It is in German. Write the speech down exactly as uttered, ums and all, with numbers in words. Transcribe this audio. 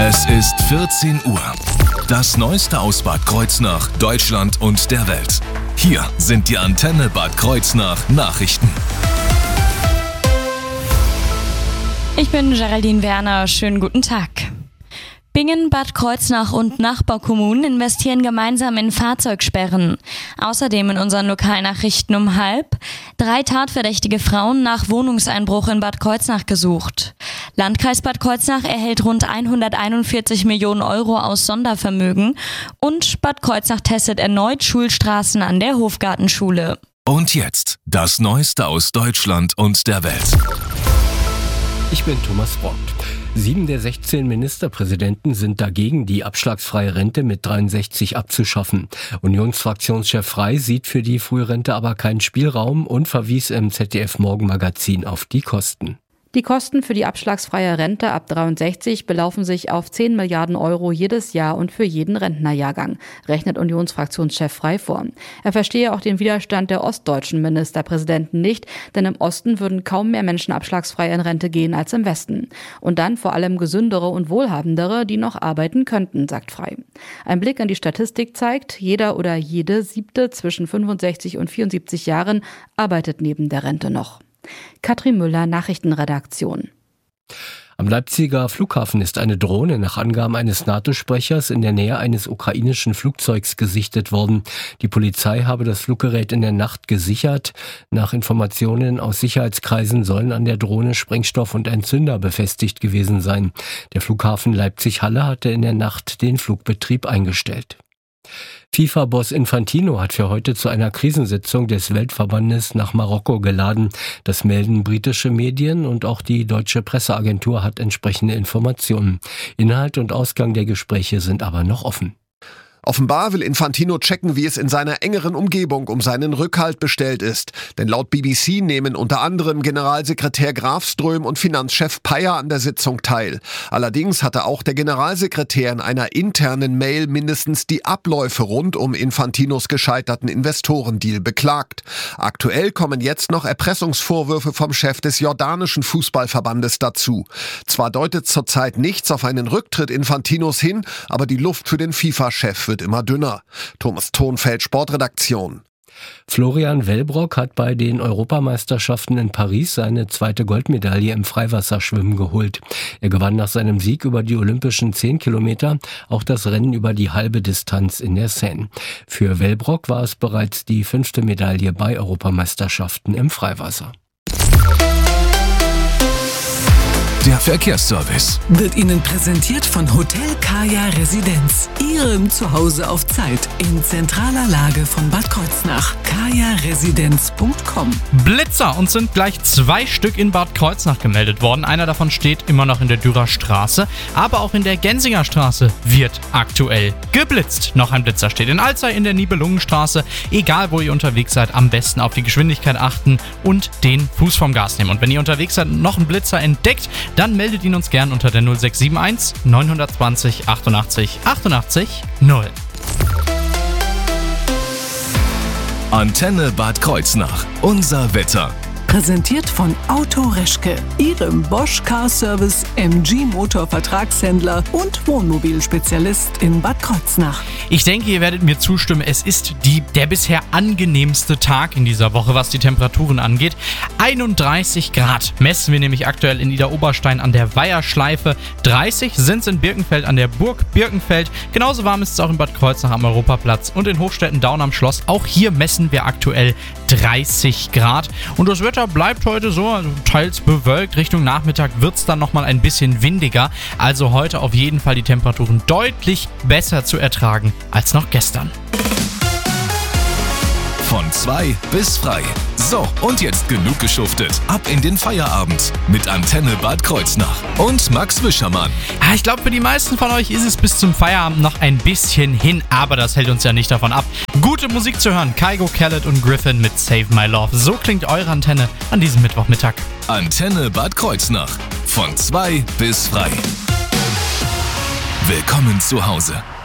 Es ist vierzehn Uhr. Das Neueste aus Bad Kreuznach, Deutschland und der Welt. Hier sind die Antenne Bad Kreuznach Nachrichten. Ich bin Geraldine Werner, schönen guten Tag. Bingen, Bad Kreuznach und Nachbarkommunen investieren gemeinsam in Fahrzeugsperren. Außerdem in unseren Lokalnachrichten um halb. Drei tatverdächtige Frauen nach Wohnungseinbruch in Bad Kreuznach gesucht. Landkreis Bad Kreuznach erhält rund hunderteinundvierzig Millionen Euro aus Sondervermögen. Und Bad Kreuznach testet erneut Schulstraßen an der Hofgartenschule. Und jetzt das Neueste aus Deutschland und der Welt. Ich bin Thomas Brock. Sieben der sechzehn Ministerpräsidenten sind dagegen, die abschlagsfreie Rente mit dreiundsechzig abzuschaffen. Unionsfraktionschef Frey sieht für die Frührente aber keinen Spielraum und verwies im Z D F-Morgenmagazin auf die Kosten. Die Kosten für die abschlagsfreie Rente ab dreiundsechzig belaufen sich auf zehn Milliarden Euro jedes Jahr und für jeden Rentnerjahrgang, rechnet Unionsfraktionschef Frey vor. Er verstehe auch den Widerstand der ostdeutschen Ministerpräsidenten nicht, denn im Osten würden kaum mehr Menschen abschlagsfrei in Rente gehen als im Westen. Und dann vor allem gesündere und wohlhabendere, die noch arbeiten könnten, sagt Frey. Ein Blick in die Statistik zeigt, jeder oder jede Siebte zwischen fünfundsechzig und vierundsiebzig Jahren arbeitet neben der Rente noch. Katrin Müller, Nachrichtenredaktion. Am Leipziger Flughafen ist eine Drohne nach Angaben eines NATO-Sprechers in der Nähe eines ukrainischen Flugzeugs gesichtet worden. Die Polizei habe das Fluggerät in der Nacht gesichert. Nach Informationen aus Sicherheitskreisen sollen an der Drohne Sprengstoff und ein Zünder befestigt gewesen sein. Der Flughafen Leipzig-Halle hatte in der Nacht den Flugbetrieb eingestellt. FIFA-Boss Infantino hat für heute zu einer Krisensitzung des Weltverbandes nach Marokko geladen. Das melden britische Medien und auch die deutsche Presseagentur hat entsprechende Informationen. Inhalt und Ausgang der Gespräche sind aber noch offen. Offenbar will Infantino checken, wie es in seiner engeren Umgebung um seinen Rückhalt bestellt ist. Denn laut B B C nehmen unter anderem Generalsekretär Grafström und Finanzchef Payer an der Sitzung teil. Allerdings hatte auch der Generalsekretär in einer internen Mail mindestens die Abläufe rund um Infantinos gescheiterten Investorendeal beklagt. Aktuell kommen jetzt noch Erpressungsvorwürfe vom Chef des jordanischen Fußballverbandes dazu. Zwar deutet zurzeit nichts auf einen Rücktritt Infantinos hin, aber die Luft für den FIFA-Chef wird immer dünner. Thomas Thonfeld, Sportredaktion. Florian Wellbrock hat bei den Europameisterschaften in Paris seine zweite Goldmedaille im Freiwasserschwimmen geholt. Er gewann nach seinem Sieg über die olympischen zehn Kilometer auch das Rennen über die halbe Distanz in der Seine. Für Wellbrock war es bereits die fünfte Medaille bei Europameisterschaften im Freiwasser. Der Verkehrsservice wird Ihnen präsentiert von Hotel Kaya Residenz. Ihrem Zuhause auf Zeit in zentraler Lage von Bad Kreuznach. kaya residenz punkt com. Blitzer, uns sind gleich zwei Stück in Bad Kreuznach gemeldet worden. Einer davon steht immer noch in der Dürer Straße, aber auch in der Gensinger Straße wird aktuell geblitzt. Noch ein Blitzer steht in Alzey in der Nibelungenstraße. Egal wo ihr unterwegs seid, am besten auf die Geschwindigkeit achten und den Fuß vom Gas nehmen. Und wenn ihr unterwegs seid und noch einen Blitzer entdeckt, dann meldet ihn uns gern unter der null sechs sieben eins neun zwei null achtundachtzig achtundachtzig null. Antenne Bad Kreuznach. Unser Wetter. Präsentiert von Auto Reschke, Ihrem Bosch Car Service M G Motor Vertragshändler und Wohnmobilspezialist in Bad Kreuznach. Ich denke, ihr werdet mir zustimmen, es ist die, der bisher angenehmste Tag in dieser Woche, was die Temperaturen angeht. einunddreißig Grad messen wir nämlich aktuell in Idar-Oberstein an der Weiherschleife. dreißig sind es in Birkenfeld an der Burg Birkenfeld. Genauso warm ist es auch in Bad Kreuznach am Europaplatz und in Hochstetten-Daun am Schloss. Auch hier messen wir aktuell dreißig Grad. Und das Wetter bleibt heute so, also teils bewölkt. Richtung Nachmittag wird es dann nochmal ein bisschen windiger. Also heute auf jeden Fall die Temperaturen deutlich besser zu ertragen als noch gestern. Von zwei bis frei. So, und jetzt genug geschuftet. Ab in den Feierabend mit Antenne Bad Kreuznach und Max Wischermann. Ah, ich glaube, für die meisten von euch ist es bis zum Feierabend noch ein bisschen hin, aber das hält uns ja nicht davon ab, gute Musik zu hören. Kygo, Khaled und Griffin mit Save My Love. So klingt eure Antenne an diesem Mittwochmittag. Antenne Bad Kreuznach. Von zwei bis frei. Willkommen zu Hause.